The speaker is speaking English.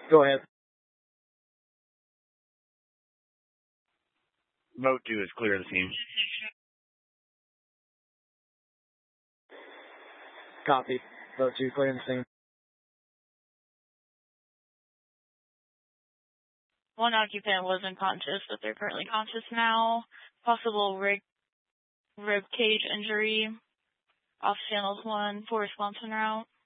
Go ahead. Vote 2 is clear of the scene. Copy. Vote 2, clear the scene. One occupant was unconscious, but they're currently conscious now. Possible rib cage injury off channels 1 for response en route.